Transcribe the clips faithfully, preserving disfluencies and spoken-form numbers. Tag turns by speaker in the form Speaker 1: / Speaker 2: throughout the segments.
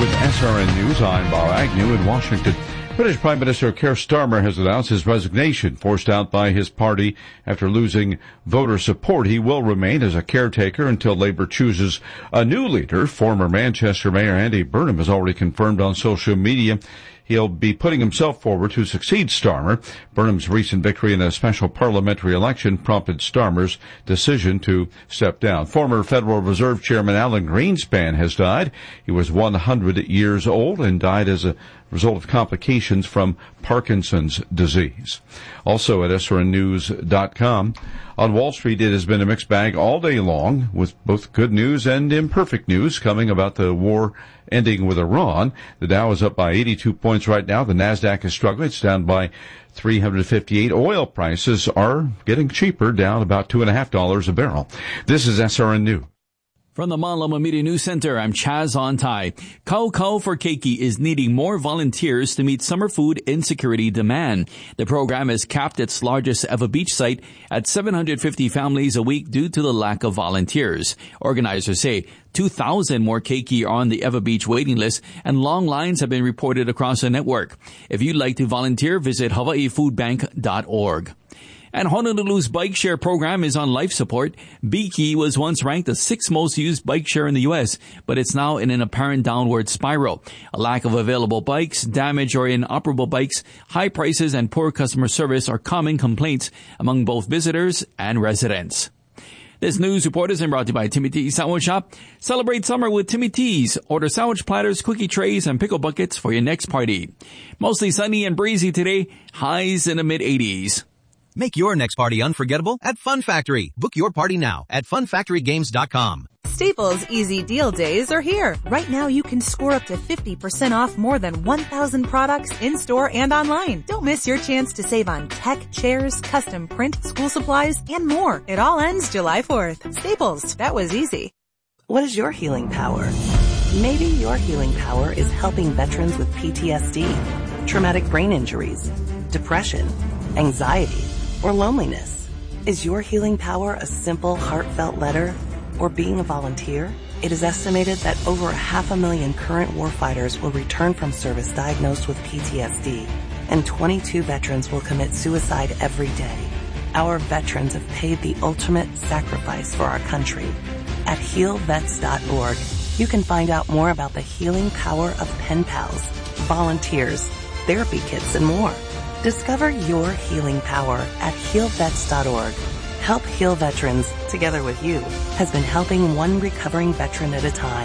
Speaker 1: with S R N News. I'm Bob Agnew in Washington. British Prime Minister Keir Starmer has announced his resignation, forced out by his party after losing voter support. He will remain as a caretaker until Labour chooses a new leader. Former Manchester Mayor Andy Burnham has already confirmed on social media he'll be putting himself forward to succeed Starmer. Burnham's recent victory in a special parliamentary election prompted Starmer's decision to step down. Former Federal Reserve Chairman Alan Greenspan has died. He was one hundred years old and died as a result of complications from Parkinson's disease. Also at S R N news dot com, on Wall Street it has been a mixed bag all day long, with both good news and imperfect news coming about the war ending with Iran. The Dow is up by eighty-two points right now. The Nasdaq is struggling. It's down by three hundred fifty-eight. Oil prices are getting cheaper, down about two and a half dollars a barrel. This is S R N News.
Speaker 2: From the Malama Media News Center, I'm Chaz Ontai. Kau Kau for Keiki is needing more volunteers to meet summer food insecurity demand. The program has capped its largest ever beach site at seven hundred fifty families a week due to the lack of volunteers. Organizers say two thousand more keiki are on the Ever Beach waiting list, and long lines have been reported across the network. If you'd like to volunteer, visit hawaii food bank dot org. And Honolulu's bike share program is on life support. Biki was once ranked the sixth most used bike share in the U S, but it's now in an apparent downward spiral. A lack of available bikes, damaged or inoperable bikes, high prices, and poor customer service are common complaints among both visitors and residents. This news report is brought to you by Timmy T's Sandwich Shop. Celebrate summer with Timmy T's. Order sandwich platters, cookie trays, and pickle buckets for your next party. Mostly sunny and breezy today. Highs in the mid eighties.
Speaker 3: Make your next party unforgettable at Fun Factory. Book your party now at fun factory games dot com.
Speaker 4: Staples Easy Deal Days are here. Right now you can score up to fifty percent off more than one thousand products in-store and online. Don't miss your chance to save on tech, chairs, custom print, school supplies, and more. It all ends July fourth. Staples, that was easy.
Speaker 5: What is your healing power? Maybe your healing power is helping veterans with P T S D, traumatic brain injuries, depression, anxiety, or loneliness. Is your healing power a simple, heartfelt letter or being a volunteer? It is estimated that over a half a million current warfighters will return from service diagnosed with P T S D, and twenty-two veterans will commit suicide every day. Our veterans have paid the ultimate sacrifice for our country. At heal vets dot org, you can find out more about the healing power of pen pals, volunteers, therapy kits, and more. Discover your healing power at heal vets dot org. Help Heal Veterans, together with you, has been helping one recovering veteran at a time.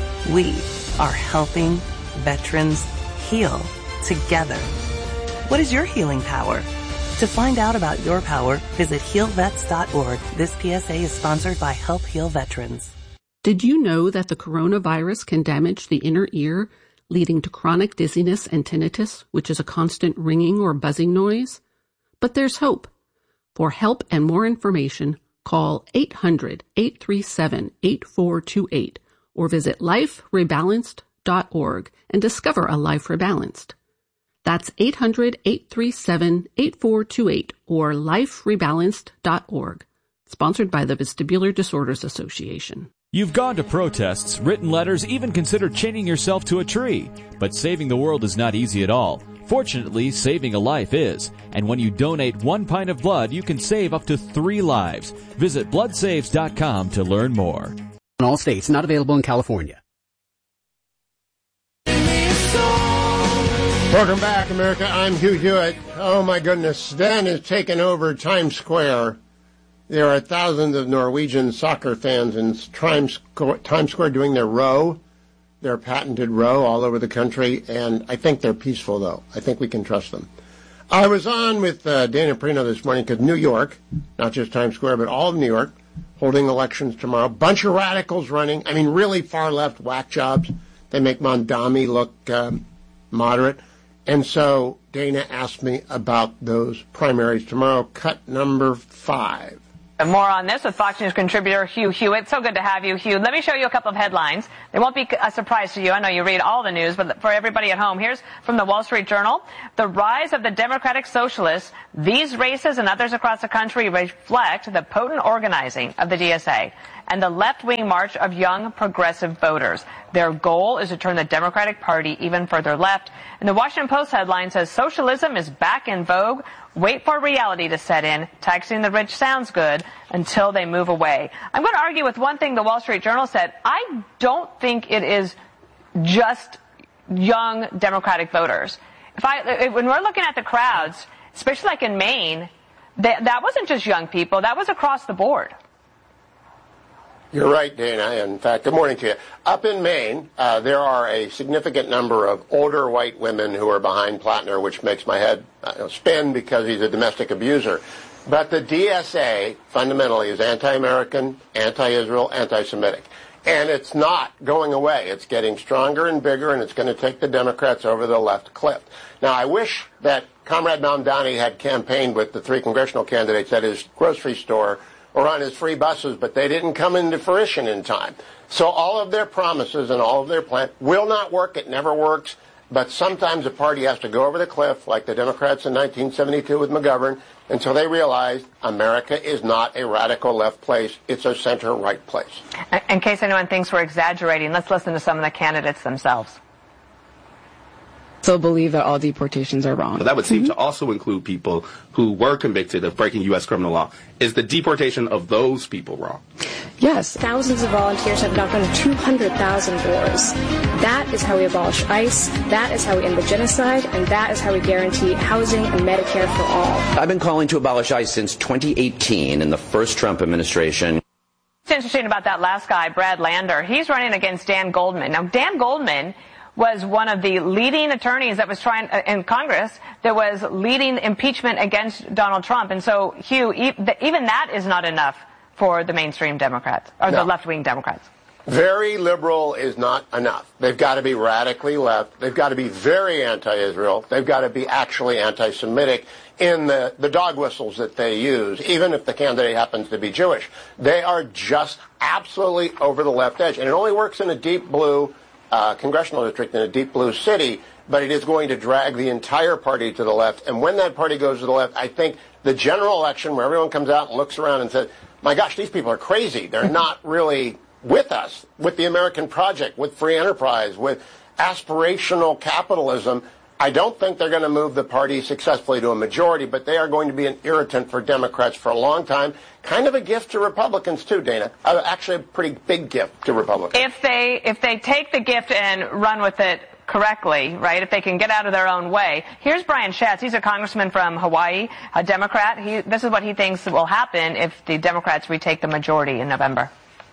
Speaker 5: We are helping veterans heal together. What is your healing power? To find out about your power, visit heal vets dot org. This P S A is sponsored by Help Heal Veterans.
Speaker 6: Did you know that the coronavirus can damage the inner ear, leading to chronic dizziness and tinnitus, which is a constant ringing or buzzing noise? But there's hope. For help and more information, call eight hundred, eight three seven, eight four two eight or visit life rebalanced dot org and discover a life rebalanced. That's eight hundred, eight three seven, eight four two eight or life rebalanced dot org. Sponsored by the Vestibular Disorders Association.
Speaker 2: You've gone to protests, written letters, even considered chaining yourself to a tree. But saving the world is not easy at all. Fortunately, saving a life is. And when you donate one pint of blood, you can save up to three lives. Visit blood saves dot com to learn more.
Speaker 7: In all states, not available in California.
Speaker 8: Welcome back, America. I'm Hugh Hewitt. Oh, my goodness. Stan has taken over Times Square. There are thousands of Norwegian soccer fans in Times Square doing their row, their patented row all over the country, and I think they're peaceful, though. I think we can trust them. I was on with uh, Dana Perino this morning because New York, not just Times Square, but all of New York, holding elections tomorrow. Bunch of radicals running. I mean, really far-left whack jobs. They make Mondami look um, moderate. And so Dana asked me about those primaries tomorrow, cut number five.
Speaker 9: And more on this with Fox News contributor Hugh Hewitt. So good to have you, Hugh. Let me show you a couple of headlines. They won't be a surprise to you. I know you read all the news, but for everybody at home, here's from the Wall Street Journal. The rise of the Democratic Socialists. These races and others across the country reflect the potent organizing of the D S A. and the left-wing march of young progressive voters. Their goal is to turn the Democratic Party even further left. And the Washington Post headline says socialism is back in vogue. Wait for reality to set in. Taxing the rich sounds good until they move away. I'm going to argue with one thing the Wall Street Journal said. I don't think it is just young Democratic voters. If I, if, when we're looking at the crowds, especially like in Maine, that, that wasn't just young people. That was across the board.
Speaker 8: You're right, Dana. In fact, good morning to you. Up in Maine, uh, there are a significant number of older white women who are behind Plattner, which makes my head uh, spin because he's a domestic abuser. But the D S A fundamentally is anti-American, anti-Israel, anti-Semitic. And it's not going away. It's getting stronger and bigger, and it's going to take the Democrats over the left cliff. Now, I wish that Comrade Mamdani had campaigned with the three congressional candidates at his grocery store or on his free buses, but they didn't come into fruition in time. So all of their promises and all of their plans will not work. It never works. But sometimes a party has to go over the cliff, like the Democrats in nineteen seventy-two with McGovern, until they realize America is not a radical left place. It's a center-right place.
Speaker 9: In case anyone thinks we're exaggerating, let's listen to some of the candidates themselves.
Speaker 10: So believe that all deportations are wrong.
Speaker 11: That would seem mm-hmm. to also include people who were convicted of breaking U S criminal law. Is the deportation of those people wrong?
Speaker 10: Yes.
Speaker 12: Thousands of volunteers have knocked on two hundred thousand doors. That is how we abolish ICE, that is how we end the genocide, and that is how we guarantee housing and Medicare for all.
Speaker 13: I've been calling to abolish ICE since twenty eighteen in the first Trump administration.
Speaker 9: What's interesting about that last guy, Brad Lander, he's running against Dan Goldman. Now, Dan Goldman was one of the leading attorneys that was trying uh, in Congress that was leading impeachment against Donald Trump. And so, Hugh, e- the, even that is not enough for the mainstream Democrats, or no. the left-wing Democrats.
Speaker 8: Very liberal is not enough. They've got to be radically left. They've got to be very anti-Israel. They've got to be actually anti-Semitic in the, the dog whistles that they use, even if the candidate happens to be Jewish. They are just absolutely over the left edge. And it only works in a deep blue Uh, congressional district in a deep blue city, but it is going to drag the entire party to the left. And when that party goes to the left, I think the general election where everyone comes out and looks around and says, my gosh, these people are crazy. They're not really with us, with the American project, with free enterprise, with aspirational capitalism. I don't think they're going to move the party successfully to a majority, but they are going to be an irritant for Democrats for a long time. Kind of a gift to Republicans, too, Dana. Uh, actually, a pretty big gift to Republicans.
Speaker 9: If they if they take the gift and run with it correctly, right, if they can get out of their own way. Here's Brian Schatz. He's a congressman from Hawaii, a Democrat. He, this is what he thinks will happen if the Democrats retake the majority in November.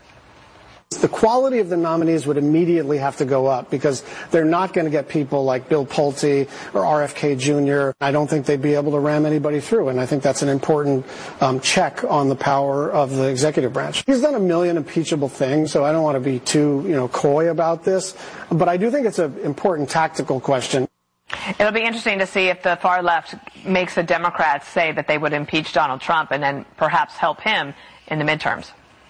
Speaker 14: The quality of the nominees would immediately have to go up because they're not going to get people like Bill Pulte or R F K Junior I don't think they'd be able to ram anybody through, and I think that's an important um, check on the power of the executive branch. He's done a million impeachable things, so I don't want to be too, you know, coy about this, but I do think it's an important tactical question.
Speaker 9: It'll be interesting to see if the far left makes the Democrats say that they would impeach Donald Trump and then perhaps help him in the midterms.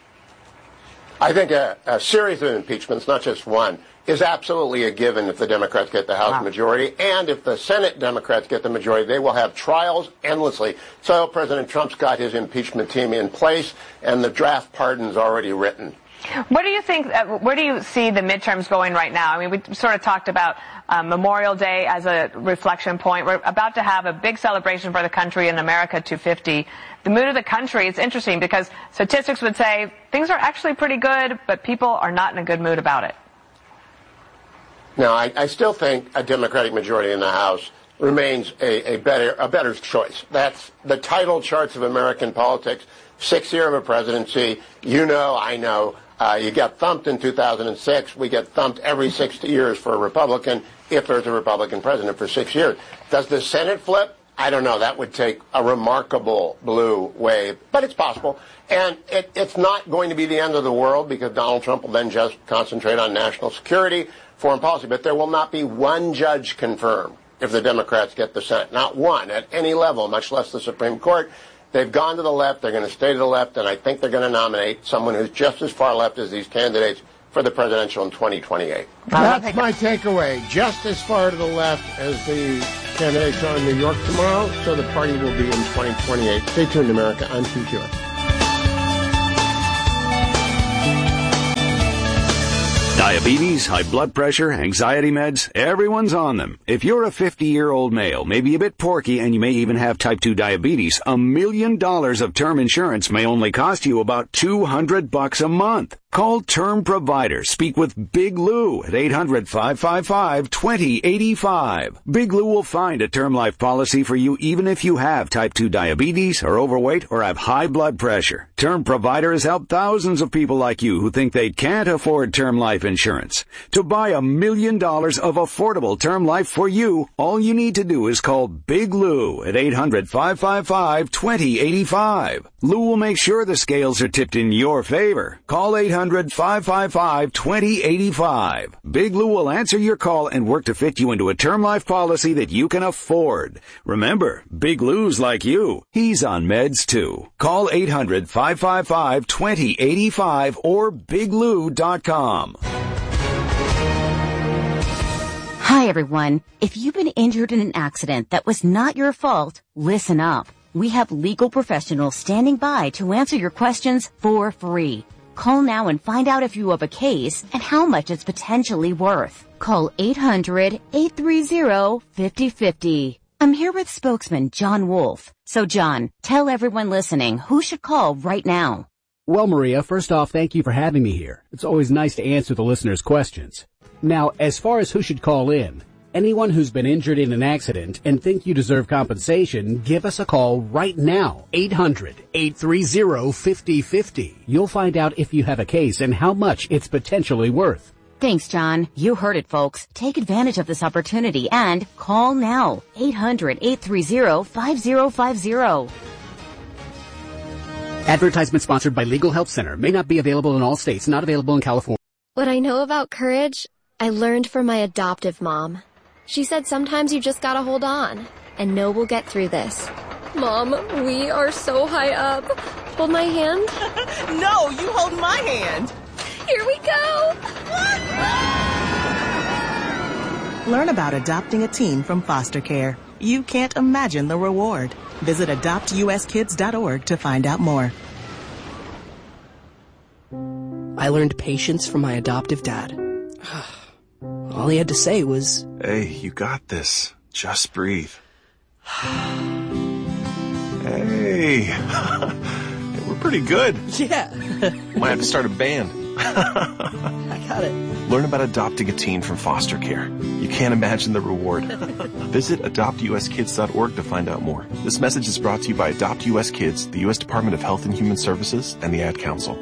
Speaker 8: I think a, a series of impeachments, not just one, is absolutely a given if the Democrats get the House wow. majority. And if the Senate Democrats get the majority, they will have trials endlessly. So President Trump's got his impeachment team in place, and the draft pardon's already written.
Speaker 9: What do you think, uh, where do you see the midterms going right now? I mean, we sort of talked about uh, Memorial Day as a reflection point. We're about to have a big celebration for the country in America two fifty. The mood of the country, it's interesting because statistics would say things are actually pretty good, but people are not in a good mood about it.
Speaker 8: No, I, I still think a Democratic majority in the House remains a, a better a better choice. That's the title charts of American politics. Sixth year of a presidency, you know, I know. Uh, you get thumped in two thousand six. We get thumped every six years for a Republican if there's a Republican president for six years. Does the Senate flip? I don't know. That would take a remarkable blue wave, but it's possible. And it, it's not going to be the end of the world because Donald Trump will then just concentrate on national security, foreign policy. But there will not be one judge confirmed if the Democrats get the Senate. Not one at any level, much less the Supreme Court. They've gone to the left. They're going to stay to the left. And I think they're going to nominate someone who's just as far left as these candidates for the presidential in twenty twenty-eight. That's my takeaway. Just as far to the left as the candidates are in New York tomorrow, so the party will be in twenty twenty-eight. Stay tuned, America. I'm Hugh Hewitt.
Speaker 15: Diabetes, high blood pressure, anxiety meds, everyone's on them. If you're a fifty-year-old male, maybe a bit porky, and you may even have type two diabetes, a million dollars of term insurance may only cost you about two hundred bucks a month. Call Term Provider. Speak with Big Lou at eight hundred, five five five, two zero eight five. Big Lou will find a term life policy for you even if you have type two diabetes, are overweight, or have high blood pressure. Term Provider has helped thousands of people like you who think they can't afford term life insurance. To buy a million dollars of affordable term life for you, all you need to do is call Big Lou at eight hundred, five five five, two zero eight five. Lou will make sure the scales are tipped in your favor. Call eight hundred, five five five, two zero eight five. Big Lou will answer your call and work to fit you into a term life policy that you can afford. Remember, Big Lou's like you. He's on meds too. Call eight hundred, five five five, two zero eight five or big lou dot com.
Speaker 16: Hi, everyone. If you've been injured in an accident that was not your fault, listen up. We have legal professionals standing by to answer your questions for free. Call now and find out if you have a case and how much it's potentially worth. Call eight hundred, eight three zero, five zero five zero. I'm here with spokesman John Wolf. So, John, tell everyone listening who should call right now.
Speaker 7: Well, Maria, first off, thank you for having me here. It's always nice to answer the listeners' questions. Now, as far as who should call in, anyone who's been injured in an accident and think you deserve compensation, give us a call right now. eight hundred, eight three zero, five zero five zero. You'll find out if you have a case and how much it's potentially worth.
Speaker 16: Thanks, John. You heard it, folks. Take advantage of this opportunity and call now. eight hundred, eight three zero, five zero five zero.
Speaker 7: Advertisement sponsored by Legal Help Center. May not be available in all states. Not available in California.
Speaker 17: What I know about courage, I learned from my adoptive mom. She said sometimes you just gotta hold on and know we'll get through this. Mom, we are so high up. Hold my hand.
Speaker 18: No, you hold my hand.
Speaker 17: Here we go.
Speaker 18: Learn about adopting a teen from foster care. You can't imagine the reward. Visit adopt u s kids dot org to find out more.
Speaker 19: I learned patience from my adoptive dad. All he had to say was,
Speaker 20: "Hey, you got this. Just breathe." Hey, we're pretty good.
Speaker 19: Yeah.
Speaker 20: Might have to start a band.
Speaker 19: I got it.
Speaker 20: Learn about adopting a teen from foster care. You can't imagine the reward. Visit adopt u s kids dot org to find out more. This message is brought to you by Adopt U S Kids, the U S Department of Health and Human Services, and the Ad Council.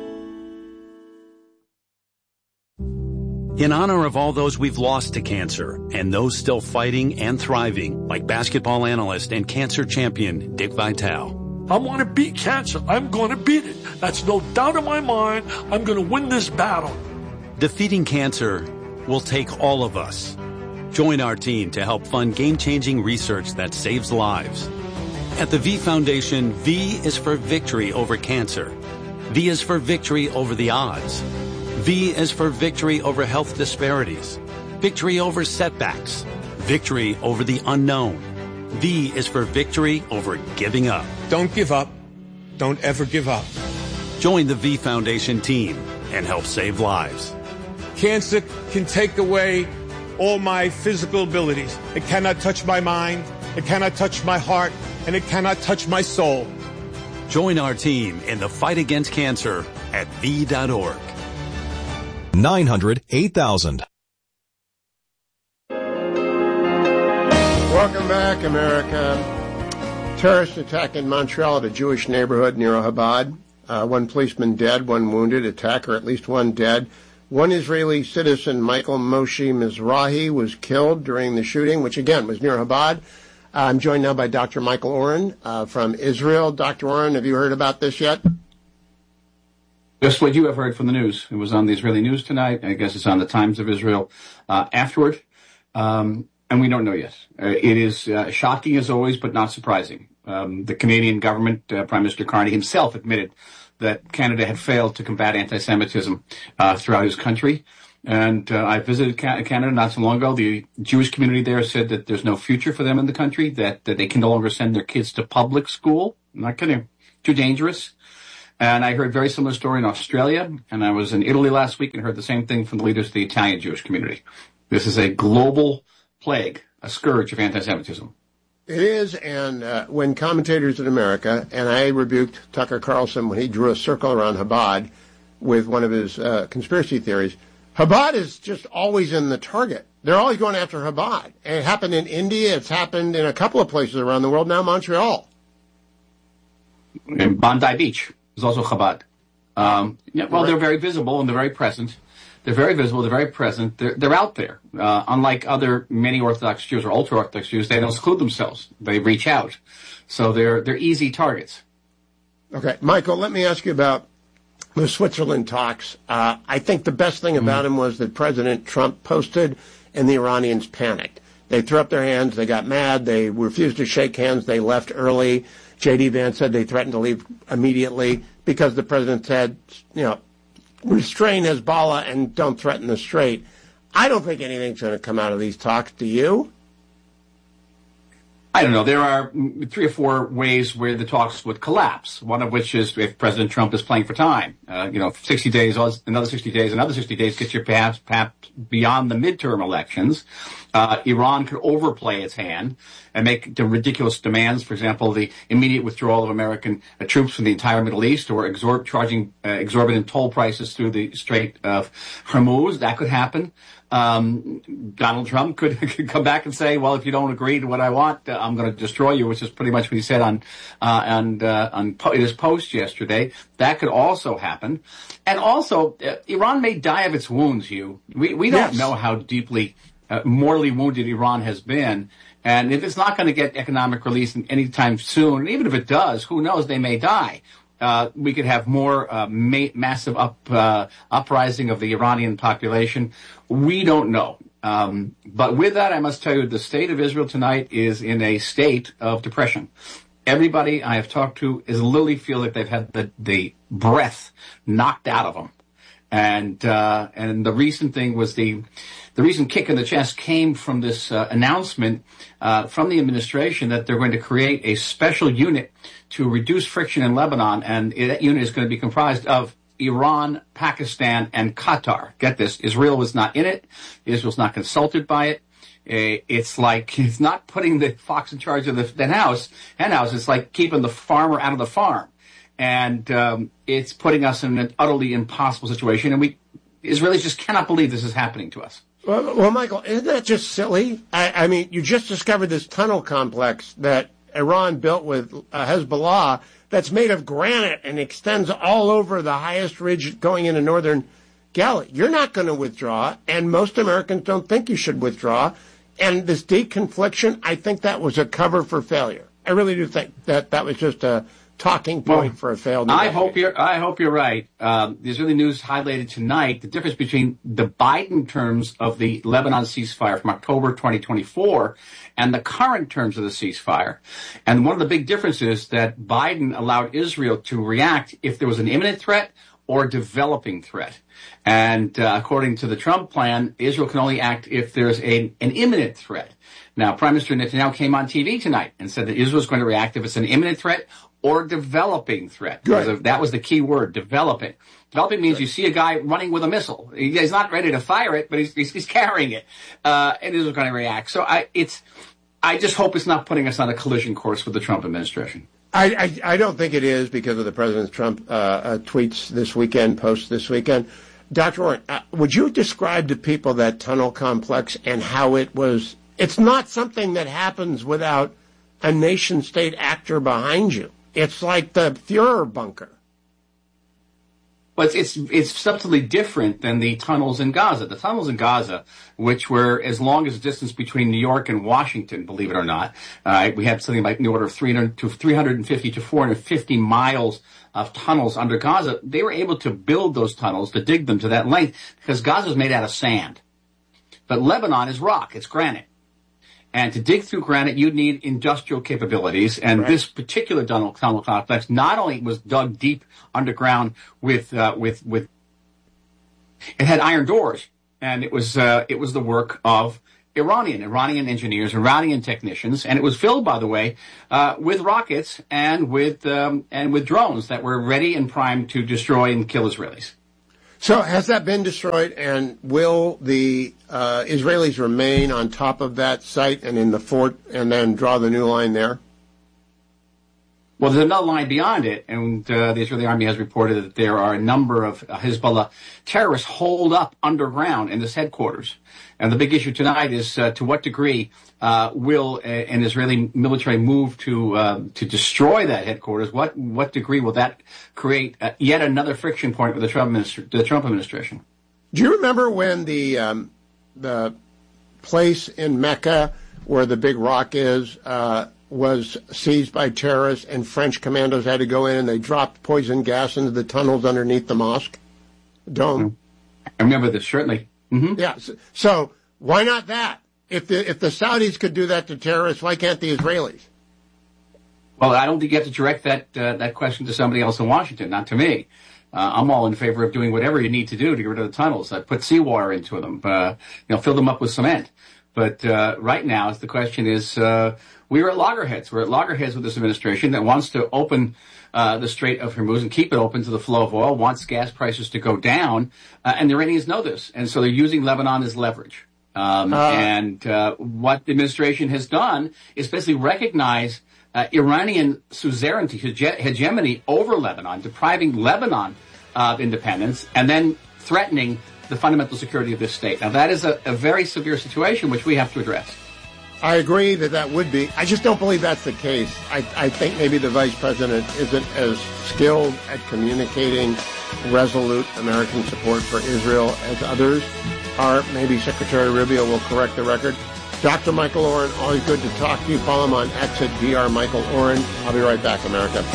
Speaker 21: In honor of all those we've lost to cancer and those still fighting and thriving, like basketball analyst and cancer champion Dick Vitale.
Speaker 22: I want to beat cancer. I'm going to beat it. That's no doubt in my mind. I'm going to win this battle.
Speaker 21: Defeating cancer will take all of us. Join our team to help fund game-changing research that saves lives. At the V Foundation, V is for victory over cancer. V is for victory over the odds. V is for victory over health disparities, victory over setbacks, victory over the unknown. V is for victory over giving up.
Speaker 23: Don't give up. Don't ever give up.
Speaker 21: Join the V Foundation team and help save lives.
Speaker 23: Cancer can take away all my physical abilities. It cannot touch my mind, it cannot touch my heart, and it cannot touch my soul.
Speaker 21: Join our team in the fight against cancer at V dot org.
Speaker 24: nine hundred, eight thousand.
Speaker 8: Welcome back, America. Terrorist attack in Montreal at a Jewish neighborhood near Chabad. Uh, one policeman dead, one wounded. Attacker, at least one dead. One Israeli citizen, Michael Moshe Mizrahi, was killed during the shooting, which again was near Chabad. Uh, I'm joined now by Doctor Michael Oren uh, from Israel. Doctor Oren, have you heard about this yet?
Speaker 25: Just what you have heard from the news. It was on the Israeli news tonight. I guess it's on the Times of Israel uh, afterward. Um, and we don't know yet. Uh, it is uh, shocking as always, but not surprising. Um, the Canadian government, uh, Prime Minister Carney himself admitted that Canada had failed to combat anti-Semitism uh, throughout his country. And uh, I visited Canada not so long ago. The Jewish community there said that there's no future for them in the country, that, that they can no longer send their kids to public school. I'm not kidding. Too dangerous. And I heard a very similar story in Australia, and I was in Italy last week and heard the same thing from the leaders of the Italian Jewish community. This is a global plague, a scourge of anti-Semitism.
Speaker 8: It is, and uh, when commentators in America, and I rebuked Tucker Carlson when he drew a circle around Chabad with one of his uh, conspiracy theories, Chabad is just always in the target. They're always going after Chabad. And it happened in India, it's happened in a couple of places around the world, now Montreal.
Speaker 25: In Bondi Beach. There's also Chabad. Um, yeah, well, they're very visible and they're very present. They're very visible. They're very present. They're, they're out there. Uh, unlike other many Orthodox Jews or ultra-Orthodox Jews, they don't seclude themselves. They reach out. So they're they're easy targets.
Speaker 8: Okay, Michael, let me ask you about the Switzerland talks. Uh, I think the best thing about mm-hmm. them was that President Trump posted and the Iranians panicked. They threw up their hands. They got mad. They refused to shake hands. They left early. J D. Vance said they threatened to leave immediately because the president said, you know, restrain Hezbollah and don't threaten the Strait. I don't think anything's going to come out of these talks. Do you?
Speaker 25: I don't know. There are three or four ways where the talks would collapse. One of which is if President Trump is playing for time. Uh, you know, sixty days, another sixty days, another sixty days gets you perhaps, perhaps beyond the midterm elections. Uh, Iran could overplay its hand and make the ridiculous demands. For example, the immediate withdrawal of American uh, troops from the entire Middle East, or exor- charging uh, exorbitant toll prices through the Strait of Hormuz. That could happen. Um, Donald Trump could, could come back and say, well, if you don't agree to what I want, uh, I'm going to destroy you, which is pretty much what he said on, uh, and, uh, on po- his post yesterday. That could also happen. And also, uh, Iran may die of its wounds, Hugh. We, we don't yes. know how deeply, uh, mortally wounded Iran has been. And if it's not going to get economic release anytime soon, and even if it does, who knows, they may die. Uh, we could have more uh, ma- massive up, uh, uprising of the Iranian population. We don't know. Um, but with that, I must tell you, the state of Israel tonight is in a state of depression. Everybody I have talked to is literally feel like they've had the, the breath knocked out of them. And uh, and the recent thing was the the recent kick in the chest came from this uh, announcement uh, from the administration that they're going to create a special unit to reduce friction in Lebanon, and that unit is going to be comprised of Iran, Pakistan, and Qatar. Get this, Israel was not in it. Israel's not consulted by it. It's like, it's not putting the fox in charge of the, the house, hen house. It's like keeping the farmer out of the farm. And um, it's putting us in an utterly impossible situation. And we, Israelis just cannot believe this is happening to us.
Speaker 8: Well, well Michael, isn't that just silly? I, I mean, you just discovered this tunnel complex that Iran built with uh, Hezbollah that's made of granite and extends all over the highest ridge going into northern Galilee. You're not going to withdraw, and most Americans don't think you should withdraw. And this deconfliction, I think that was a cover for failure. I really do think that that was just a talking point well, for a failed
Speaker 25: I hope you're I hope you're right. Um, the Israeli news highlighted tonight the difference between the Biden terms of the Lebanon ceasefire from October twenty twenty-four and the current terms of the ceasefire. And one of the big differences is that Biden allowed Israel to react if there was an imminent threat or developing threat. And uh, according to the Trump plan, Israel can only act if there's a, an imminent threat. Now, Prime Minister Netanyahu came on T V tonight and said that Israel is going to react if it's an imminent threat or developing threat. Good. That was the key word, developing. Developing means Good. You see a guy running with a missile. He's not ready to fire it, but he's, he's, he's carrying it. Uh, and Israel's going to react. So I, it's, I just hope it's not putting us on a collision course with the Trump administration.
Speaker 8: I, I, I don't think it is because of the President Trump uh, uh, tweets this weekend, posts this weekend. Doctor Warren, uh, would you describe to people that tunnel complex and how it was? It's not something that happens without a nation-state actor behind you. It's like the Fuhrer bunker.
Speaker 25: Well, it's, it's, it's subtly different than the tunnels in Gaza. The tunnels in Gaza, which were as long as the distance between New York and Washington, believe it or not, uh, we had something like in the order of three hundred to three hundred fifty to four hundred fifty miles of tunnels under Gaza. They were able to build those tunnels, to dig them to that length, because Gaza is made out of sand. But Lebanon is rock, it's granite. And to dig through granite, you'd need industrial capabilities. And right. This particular tunnel, tunnel complex not only was dug deep underground with, uh, with, with, it had iron doors. And it was, uh, it was the work of Iranian, Iranian engineers, Iranian technicians, and it was filled, by the way, uh, with rockets and with um, and with drones that were ready and primed to destroy and kill Israelis.
Speaker 8: So has that been destroyed, and will the uh, Israelis remain on top of that site and in the fort and then draw the new line there?
Speaker 25: Well, there's another line beyond it, and uh, the Israeli army has reported that there are a number of uh, Hezbollah terrorists holed up underground in this headquarters. And the big issue tonight is uh, to what degree uh, will a, an Israeli military move to uh, to destroy that headquarters? What what degree will that create uh, yet another friction point with the Trump administra- the Trump administration?
Speaker 8: Do you remember when the um, the place in Mecca where the big rock is uh, was seized by terrorists, and French commandos had to go in and they dropped poison gas into the tunnels underneath the mosque dome?
Speaker 25: I remember this, certainly. Mm-hmm.
Speaker 8: Yeah. So, so why not that? If the if the Saudis could do that to terrorists, why can't the Israelis?
Speaker 25: Well, I don't think you have to direct that uh, that question to somebody else in Washington, not to me. Uh, I'm all in favor of doing whatever you need to do to get rid of the tunnels. Uh, put seawater into them, uh, you know, fill them up with cement. But uh, right now, the question is, uh, we are at loggerheads. We're at loggerheads with this administration that wants to open uh, the Strait of Hormuz and keep it open to the flow of oil, wants gas prices to go down, uh, and the Iranians know this. And so they're using Lebanon as leverage. Um, uh. And uh, what the administration has done is basically recognize uh, Iranian suzerainty, hege- hegemony over Lebanon, depriving Lebanon of independence, and then threatening the fundamental security of this state. Now, that is a, a very severe situation which we have to address.
Speaker 8: I agree that that would be. I just don't believe that's the case. I, I think maybe the vice president isn't as skilled at communicating resolute American support for Israel as others are. Maybe Secretary Rubio will correct the record. Doctor Michael Oren, always good to talk to you. Follow him on X at Dr Michael Oren. I'll be right back, America.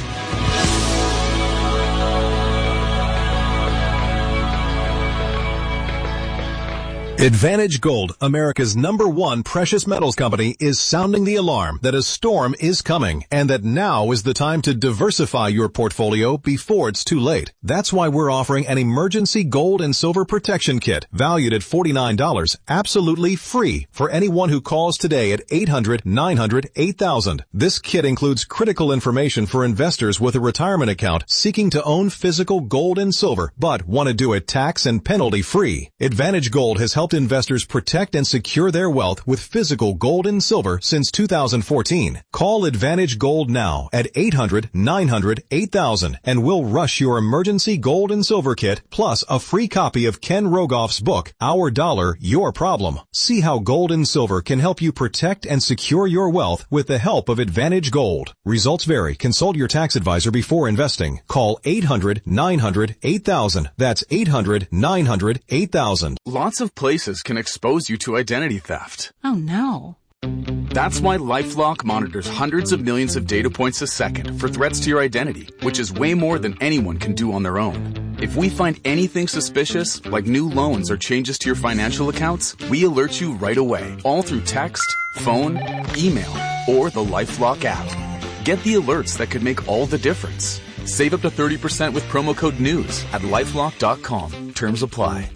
Speaker 24: Advantage Gold, America's number one precious metals company, is sounding the alarm that a storm is coming and that now is the time to diversify your portfolio before it's too late. That's why we're offering an emergency gold and silver protection kit valued at forty-nine dollars, absolutely free for anyone who calls today at eight hundred, nine hundred, eight thousand. This kit includes critical information for investors with a retirement account seeking to own physical gold and silver but want to do it tax and penalty free. Advantage Gold has helped investors protect and secure their wealth with physical gold and silver since two thousand fourteen. Call Advantage Gold now at eight hundred, nine hundred, eight thousand and we'll rush your emergency gold and silver kit plus a free copy of Ken Rogoff's book, Our Dollar, Your Problem. See how gold and silver can help you protect and secure your wealth with the help of Advantage Gold. Results vary. Consult your tax advisor before investing. Call eight hundred, nine hundred, eight thousand. That's eight hundred, nine hundred, eight thousand.
Speaker 1: Lots of places can expose you to identity theft.
Speaker 3: Oh no.
Speaker 1: That's why LifeLock monitors hundreds of millions of data points a second for threats to your identity, which is way more than anyone can do on their own. If we find anything suspicious, like new loans or changes to your financial accounts, we alert you right away, all through text, phone, email, or the LifeLock app. Get the alerts that could make all the difference. Save up to thirty percent with promo code NEWS at lifelock dot com. Terms apply.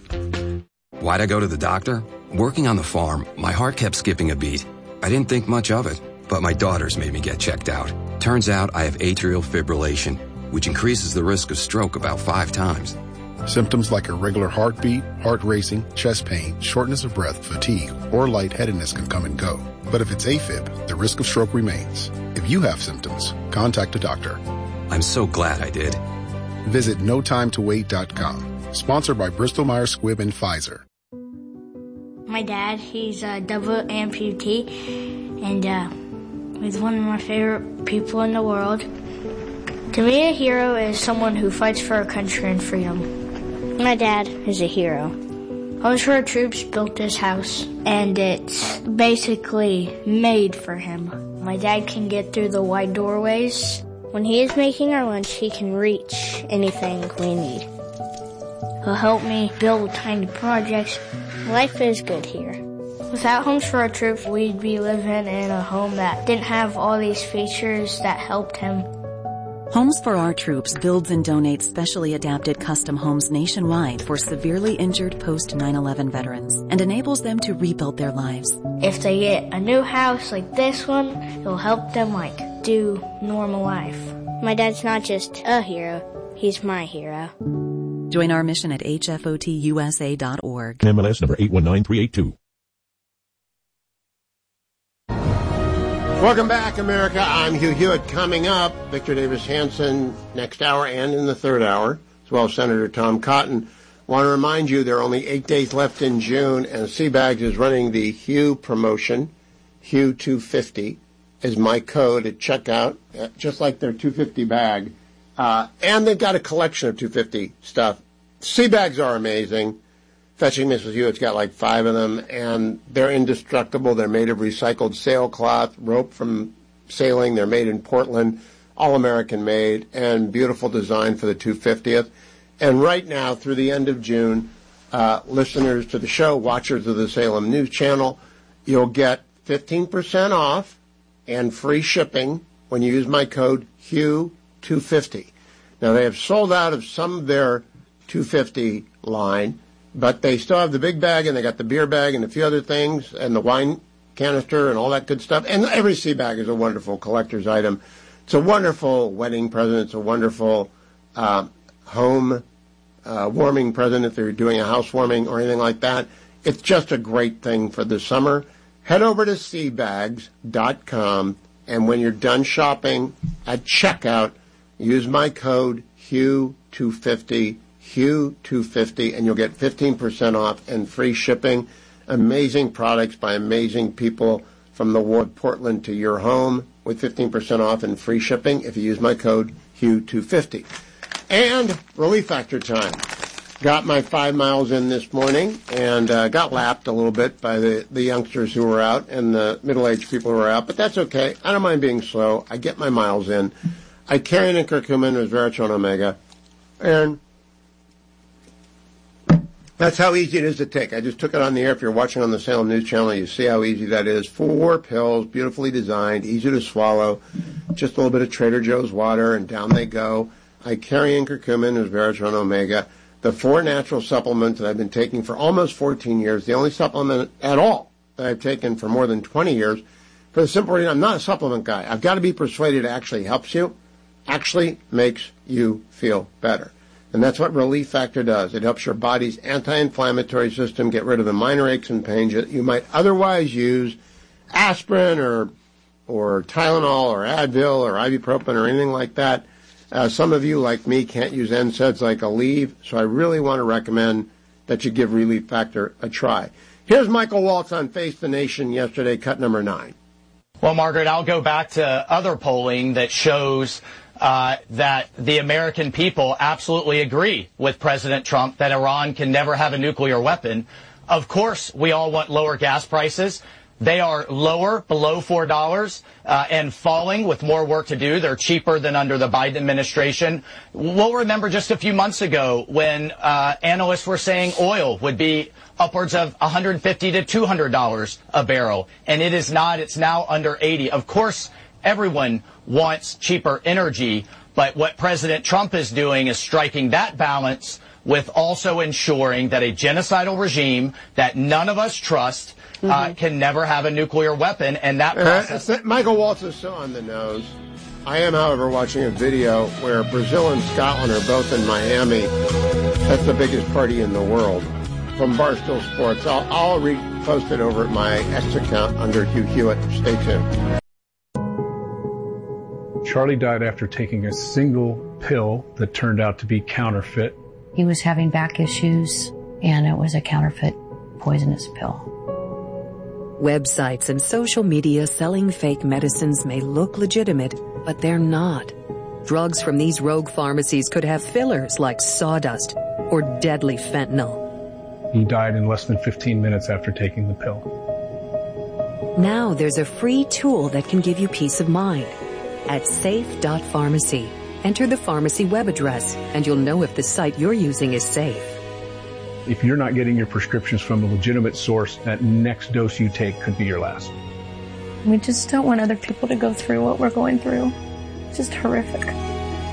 Speaker 4: Why'd I go to the doctor? Working on the farm, my heart kept skipping a beat. I didn't think much of it, but my daughters made me get checked out. Turns out I have atrial fibrillation, which increases the risk of stroke about five times.
Speaker 5: Symptoms like irregular heartbeat, heart racing, chest pain, shortness of breath, fatigue, or lightheadedness can come and go. But if it's AFib, the risk of stroke remains. If you have symptoms, contact a doctor.
Speaker 4: I'm so glad I did.
Speaker 5: Visit no time to wait dot com. Sponsored by Bristol Myers Squibb and Pfizer.
Speaker 6: My dad, he's a double amputee, and uh, he's one of my favorite people in the world. To me, a hero is someone who fights for our country and freedom. My dad is a hero. Homes for Our Troops built this house, and it's basically made for him. My dad can get through the wide doorways. When he is making our lunch, he can reach anything we need. He'll help me build tiny projects. Life is good here. Without Homes for Our Troops, we'd be living in a home that didn't have all these features that helped him.
Speaker 2: Homes for Our Troops builds and donates specially adapted custom homes nationwide for severely injured post nine eleven veterans and enables them to rebuild their lives.
Speaker 6: If they get a new house like this one, it'll help them, like, do normal life. My dad's not just a hero, he's my hero.
Speaker 2: Join our mission at H F O T U S A dot org.
Speaker 3: M L S number eight one nine three eight two.
Speaker 8: Welcome back, America. I'm Hugh Hewitt. Coming up, Victor Davis Hanson next hour and in the third hour, as well as Senator Tom Cotton. Want to remind you there are only eight days left in June, and Seabags is running the Hugh promotion. Hugh two fifty is my code at checkout, just like their two fifty bag. Uh, and they've got a collection of two fifty stuff. Seabags are amazing. Fetching Missus Hewitt's got like five of them, and they're indestructible. They're made of recycled sailcloth, rope from sailing. They're made in Portland, all American made, and beautiful design for the two fiftieth. And right now, through the end of June, uh, listeners to the show, watchers of the Salem News Channel, you'll get fifteen percent off and free shipping when you use my code Hugh two fifty. Now, they have sold out of some of their two fifty line, but they still have the big bag, and they got the beer bag and a few other things, and the wine canister and all that good stuff. And every sea bag is a wonderful collector's item. It's a wonderful wedding present. It's a wonderful uh, home uh, warming present if they're doing a housewarming or anything like that. It's just a great thing for the summer. Head over to seabags dot com, and when you're done shopping at checkout, use my code Hugh two fifty. Hugh two fifty, and you'll get fifteen percent off and free shipping. Amazing products by amazing people from the world, Portland to your home, with fifteen percent off and free shipping if you use my code Hugh two fifty. And Relief Factor time. Got my five miles in this morning, and uh, got lapped a little bit by the, the youngsters who were out and the middle-aged people who were out, but that's okay. I don't mind being slow. I get my miles in. I carry in curcumin, resveratrol, omega, and that's how easy it is to take. I just took it on the air. If you're watching on the Salem News Channel, you see how easy that is. Four pills, beautifully designed, easy to swallow. Just a little bit of Trader Joe's water, and down they go. I carry in curcumin, resveratrol, omega, the four natural supplements that I've been taking for almost fourteen years, the only supplement at all that I've taken for more than twenty years. For the simple reason, I'm not a supplement guy. I've got to be persuaded it actually helps you, actually makes you feel better. And that's what Relief Factor does. It helps your body's anti-inflammatory system get rid of the minor aches and pains that you might otherwise use aspirin or or Tylenol or Advil or ibuprofen or anything like that. Uh, some of you, like me, can't use N SAIDs like Aleve, so I really want to recommend that you give Relief Factor a try. Here's Michael Waltz on Face the Nation yesterday, cut number nine.
Speaker 10: Well, Margaret, I'll go back to other polling that shows Uh, that the American people absolutely agree with President Trump that Iran can never have a nuclear weapon. Of course, we all want lower gas prices. They are lower, below four dollars, uh, and falling with more work to do. They're cheaper than under the Biden administration. We'll remember just a few months ago when uh, analysts were saying oil would be upwards of one hundred fifty to two hundred dollars a barrel, and it is not. It's now under eighty. Of course, everyone wants cheaper energy, but what President Trump is doing is striking that balance with also ensuring that a genocidal regime that none of us trust uh, mm-hmm. can never have a nucular weapon, and that process...
Speaker 8: Uh, Michael Waltz is so on the nose. I am, however, watching a video where Brazil and Scotland are both in Miami. That's the biggest party in the world. From Barstool Sports. I'll, I'll repost it over at my X account under Hugh Hewitt. Stay tuned.
Speaker 11: Charlie died after taking a single pill that turned out to be counterfeit.
Speaker 12: He was having back issues, and it was a counterfeit poisonous pill.
Speaker 26: Websites and social media selling fake medicines may look legitimate, but they're not. Drugs from these rogue pharmacies could have fillers like sawdust or deadly fentanyl.
Speaker 11: He died in less than fifteen minutes after taking the pill.
Speaker 26: Now there's a free tool that can give you peace of mind. At safe dot pharmacy, enter the pharmacy web address, and you'll know if the site you're using is safe.
Speaker 11: If you're not getting your prescriptions from a legitimate source, that next dose you take could be your last.
Speaker 12: We just don't want other people to go through what we're going through. It's just horrific.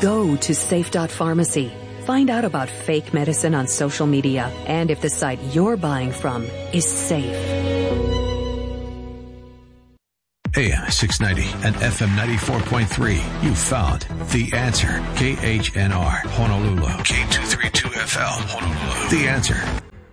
Speaker 26: Go to safe dot pharmacy. Find out about fake medicine on social media and if the site you're buying from is safe.
Speaker 7: A M six ninety and F M ninety-four point three. You found The Answer. K H N R, Honolulu. K two thirty-two F L, Honolulu. The Answer.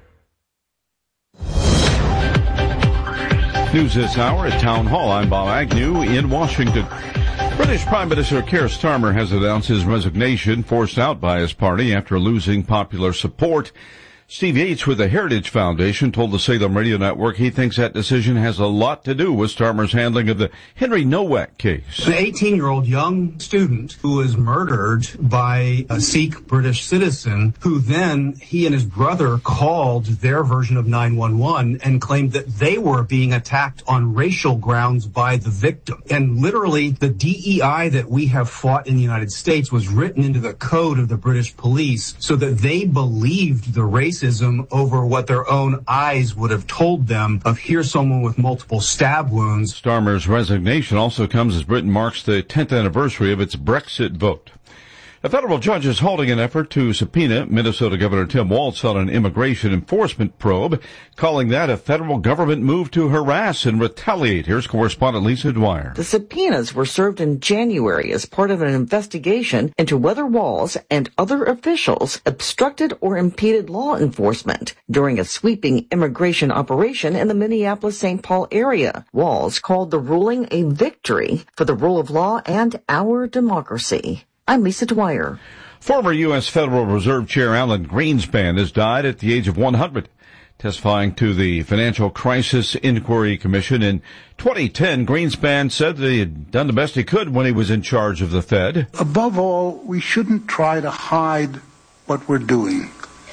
Speaker 9: News this hour at Town Hall. I'm Bob Agnew in Washington. British Prime Minister Keir Starmer has announced his resignation, forced out by his party after losing popular support. Steve Yates with the Heritage Foundation told the Salem Radio Network he thinks that decision has a lot to do with Starmer's handling of the Henry Nowak case.
Speaker 13: An eighteen-year-old young student who was murdered by a Sikh British citizen who then he and his brother called their version of nine one one and claimed that they were being attacked on racial grounds by the victim. And literally the D E I that we have fought in the United States was written into the code of the British police so that they believed the race over what their own eyes would have told them of here's someone with multiple stab wounds.
Speaker 9: Starmer's resignation also comes as Britain marks the tenth anniversary of its Brexit vote. A federal judge is holding an effort to subpoena Minnesota Governor Tim Walz on an immigration enforcement probe, calling that a federal government move to harass and retaliate. Here's correspondent Lisa Dwyer.
Speaker 14: The subpoenas were served in January as part of an investigation into whether Walz and other officials obstructed or impeded law enforcement during a sweeping immigration operation in the Minneapolis-Saint Paul area. Walz called the ruling a victory for the rule of law and our democracy. I'm Lisa Dwyer.
Speaker 9: Former U S Federal Reserve Chair Alan Greenspan has died at the age of one hundred. Testifying to the Financial Crisis Inquiry Commission in twenty ten, Greenspan said that he had done the best he could when he was in charge of the Fed.
Speaker 15: Above all, we shouldn't try to hide what we're doing.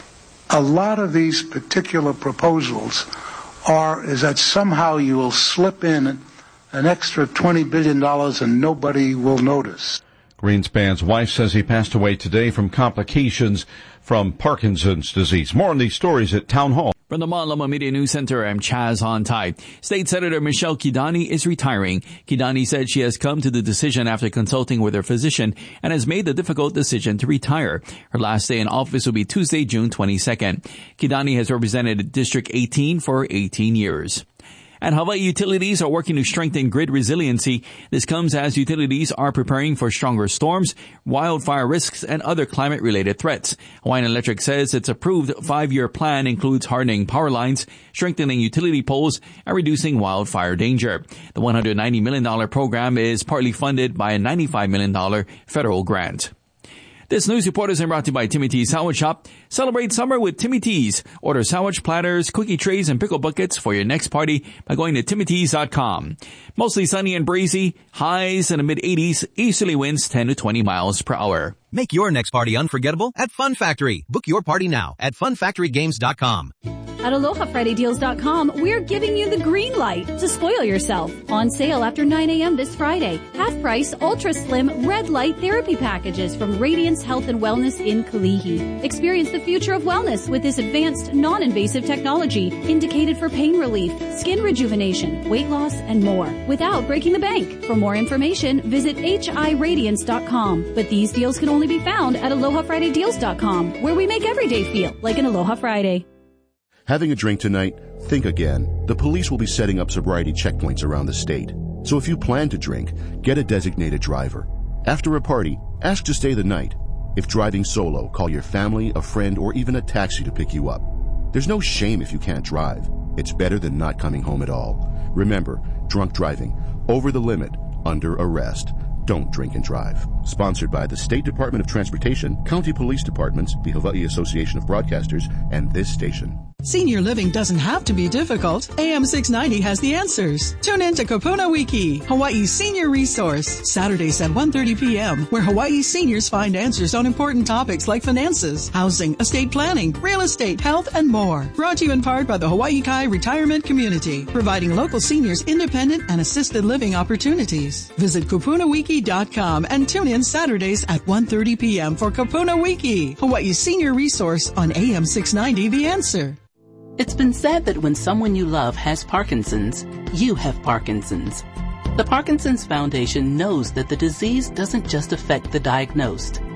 Speaker 15: A lot of these particular proposals are is that somehow you will slip in an extra twenty billion dollars and nobody will notice.
Speaker 9: Greenspan's wife says he passed away today from complications from Parkinson's disease. More on these stories at Town Hall.
Speaker 16: From the Mon Loma Media News Center, I'm Chaz Ontai. State Senator Michelle Kidani is retiring. Kidani said she has come to the decision after consulting with her physician and has made the difficult decision to retire. Her last day in office will be Tuesday, June twenty-second. Kidani has represented District eighteen for eighteen years. And Hawaii utilities are working to strengthen grid resiliency. This comes as utilities are preparing for stronger storms, wildfire risks, and other climate-related threats. Hawaiian Electric says its approved five-year plan includes hardening power lines, strengthening utility poles, and reducing wildfire danger. The one hundred ninety million dollars program is partly funded by a ninety-five million dollars federal grant. This news report is brought to you by Timmy T's Sandwich Shop. Celebrate summer with Timmy T's. Order sandwich platters, cookie trays, and pickle buckets for your next party by going to timmy tees dot com. Mostly sunny and breezy. Highs in the mid eighties. Easterly winds ten to twenty miles per hour.
Speaker 27: Make your next party unforgettable at Fun Factory. Book your party now at fun factory games dot com.
Speaker 28: At aloha friday deals dot com, we're giving you the green light to spoil yourself. On sale after nine a.m. this Friday. Half price, ultra slim, red light therapy packages from Radiance Health and Wellness in Kalihi. Experience the future of wellness with this advanced, non-invasive technology indicated for pain relief, skin rejuvenation, weight loss, and more without breaking the bank. For more information, visit h i radiance dot com. But these deals can only be found at aloha friday deals dot com, where we make every day feel like an Aloha Friday.
Speaker 29: Having a drink tonight? Think again. The police will be setting up sobriety checkpoints around the state. So if you plan to drink, get a designated driver. After a party, ask to stay the night. If driving solo, call your family, a friend, or even a taxi to pick you up. There's no shame if you can't drive. It's better than not coming home at all. Remember, drunk driving, over the limit, under arrest. Don't drink and drive. Sponsored by the State Department of Transportation, County Police Departments, the Hawaii Association of Broadcasters, and this station.
Speaker 30: Senior living doesn't have to be difficult. A M six ninety has the answers. Tune in to Kapuna Wiki, Hawaii's senior resource, Saturdays at one thirty p.m., where Hawaii seniors find answers on important topics like finances, housing, estate planning, real estate, health, and more. Brought to you in part by the Hawaii Kai Retirement Community, providing local seniors independent and assisted living opportunities. Visit kapuna wiki dot com and tune in Saturdays at one thirty p.m. for Kapuna Wiki, Hawaii's senior resource on A M six ninety The Answer.
Speaker 31: It's been said that when someone you love has Parkinson's, you have Parkinson's. The Parkinson's Foundation knows that the disease doesn't just affect the diagnosed.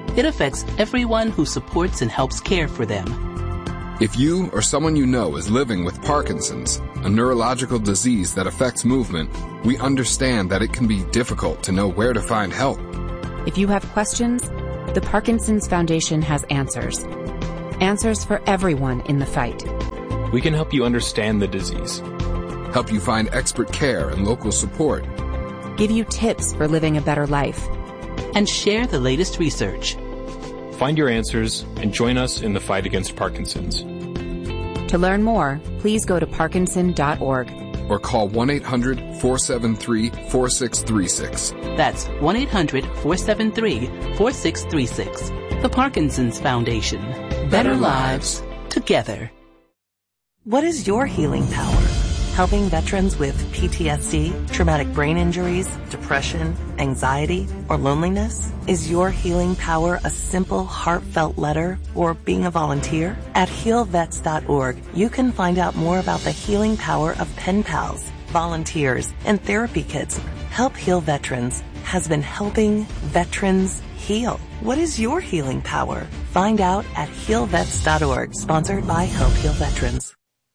Speaker 31: It affects everyone who supports and helps care for them.
Speaker 1: If you or someone you know is living with Parkinson's, a neurological disease that affects movement, we understand that it can be difficult to know where to find help.
Speaker 4: If you have questions, the Parkinson's Foundation has answers. Answers for everyone in the fight.
Speaker 17: We can help you understand the disease,
Speaker 1: help you find expert care and local support,
Speaker 4: give you tips for living a better life,
Speaker 31: and share the latest research.
Speaker 17: Find your answers and join us in the fight against Parkinson's.
Speaker 4: To learn more, please go to parkinson dot org.
Speaker 1: Or call one eight hundred, four seven three, four six three six.
Speaker 31: That's one eight hundred, four seven three, four six three six. The Parkinson's Foundation. Better lives together.
Speaker 18: What is your healing power? Helping veterans with P T S D, traumatic brain injuries, depression, anxiety, or loneliness? Is your healing power a simple, heartfelt letter or being a volunteer? At heal vets dot org, you can find out more about the healing power of pen pals, volunteers, and therapy kits. Help Heal Veterans has been helping veterans heal. What is your healing power? Find out at heal vets dot org, sponsored by Help Heal Veterans.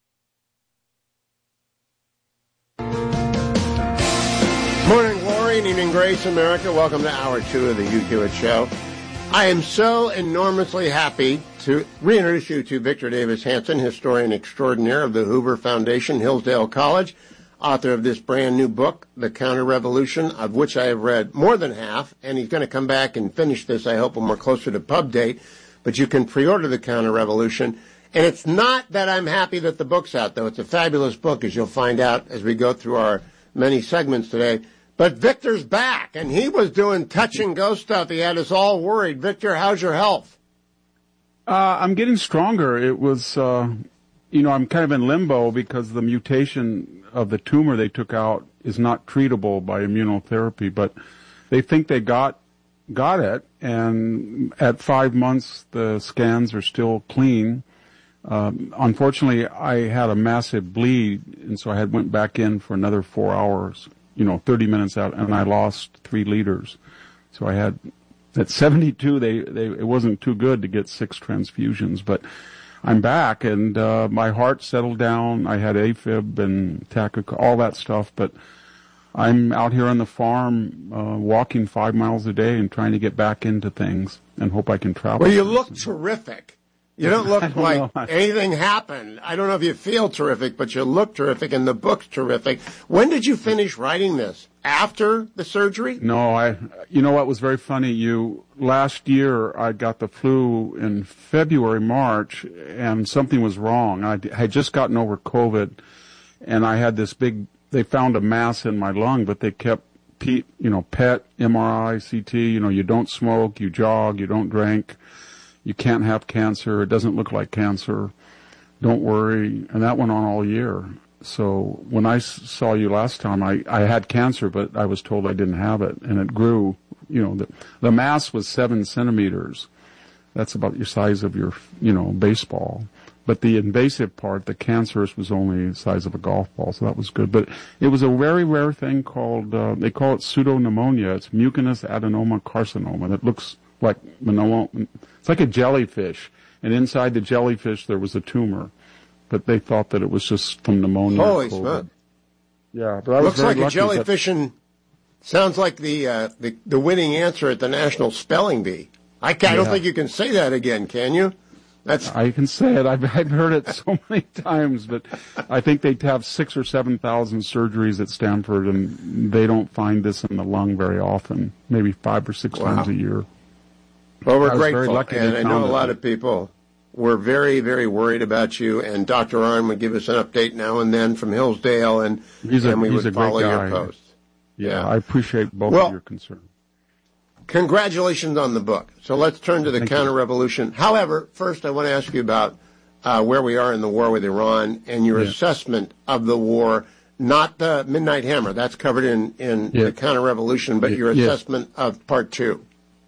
Speaker 8: Morning glory and evening grace, America. Welcome to hour two of the Hugh Hewitt Show. I am so enormously happy to reintroduce you to Victor Davis Hanson, historian extraordinaire of the Hoover Foundation, Hillsdale College, author of this brand new book, The Counter-Revolution, of which I have read more than half, and he's going to come back and finish this, I hope, when we're closer to pub date. But you can pre-order The Counter-Revolution. And it's not that I'm happy that the book's out, though. It's a fabulous book, as you'll find out as we go through our many segments today. But Victor's back, and he was doing touch-and-go stuff. He had us all worried. Victor, how's your health?
Speaker 19: Uh, I'm getting stronger. It was, uh, you know, I'm kind of in limbo because the mutation of the tumor they took out is not treatable by immunotherapy, but they think they got got it, and at five months the scans are still clean. Um, unfortunately, I had a massive bleed, and so I had went back in for another four hours. You know, thirty minutes out, and I lost three liters. So I had, at seventy-two, they, they, it wasn't too good to get six transfusions, but I'm back, and, uh, my heart settled down. I had AFib and tachycardia, all that stuff, but I'm out here on the farm, uh, walking five miles a day and trying to get back into things and hope I can travel.
Speaker 8: Well, you look terrific. You don't look
Speaker 19: don't
Speaker 8: like
Speaker 19: know.
Speaker 8: anything happened. I don't know if you feel terrific, but you look terrific, and the book's terrific. When did you finish writing this? After the surgery?
Speaker 19: No, I, you know what was very funny? You, last year I got the flu in February, March, and something was wrong. I had just gotten over COVID, and I had this big, they found a mass in my lung, but they kept, you know, P E T, M R I, C T, you know, you don't smoke, you jog, you don't drink. You can't have cancer. It doesn't look like cancer. Don't worry. And that went on all year. So when I s- saw you last time, I, I had cancer, but I was told I didn't have it. And it grew, you know, the, the mass was seven centimeters. That's about your size of your, you know, baseball. But the invasive part, the cancerous, was only the size of a golf ball, so that was good. But it was a very rare thing called, uh, they call it pseudonemonia. It's mucinous adenoma carcinoma. That looks like melanoma. It's like a jellyfish, and inside the jellyfish there was a tumor, but they thought that it was just from pneumonia.
Speaker 8: Holy smoke!
Speaker 19: Yeah, but I was
Speaker 8: looks
Speaker 19: very
Speaker 8: like a
Speaker 19: lucky
Speaker 8: jellyfish,
Speaker 19: that,
Speaker 8: and sounds like the, uh, the the winning answer at the National Spelling Bee. I, can't, I don't
Speaker 19: Yeah.
Speaker 8: think you can say that again, can you? That's
Speaker 19: I can say it. I've I've heard it so many times, but I think they have six or seven thousand surgeries at Stanford, and they don't find this in the lung very often. Maybe five or six
Speaker 8: Wow.
Speaker 19: times a year.
Speaker 8: Well, we're
Speaker 19: I was very
Speaker 8: grateful,
Speaker 19: lucky
Speaker 8: and
Speaker 19: they
Speaker 8: I know
Speaker 19: found
Speaker 8: a
Speaker 19: it.
Speaker 8: lot of people were very, very worried about you, and Doctor Arnn would give us an update now and then from Hillsdale, and,
Speaker 19: He's a,
Speaker 8: and we
Speaker 19: he's
Speaker 8: would
Speaker 19: a great
Speaker 8: follow
Speaker 19: guy.
Speaker 8: your posts.
Speaker 19: Yeah,
Speaker 8: Yeah.
Speaker 19: I appreciate both
Speaker 8: Well,
Speaker 19: of your concern.
Speaker 8: Congratulations on the book. So let's turn to the
Speaker 19: Thank you.
Speaker 8: counter-revolution. However, first I want to ask you about uh, where we are in the war with Iran and your
Speaker 19: Yeah.
Speaker 8: assessment of the war, not the Midnight Hammer. That's covered in, in
Speaker 19: Yeah.
Speaker 8: the counter-revolution, but your
Speaker 19: Yes.
Speaker 8: assessment of part two.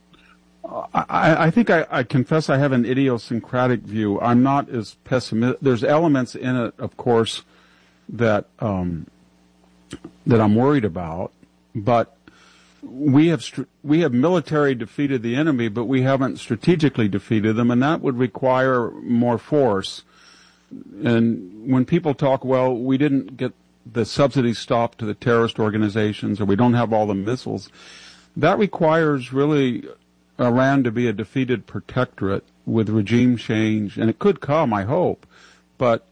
Speaker 19: I, I think I, I confess I have an idiosyncratic view. I'm not as pessimistic. There's elements in it, of course, that um, that I'm worried about, but we have str- we have military defeated the enemy, but we haven't strategically defeated them, and that would require more force. And when people talk, well, we didn't get the subsidies stopped to the terrorist organizations, or we don't have all the missiles, that requires really Iran to be a defeated protectorate with regime change, and it could come, I hope, but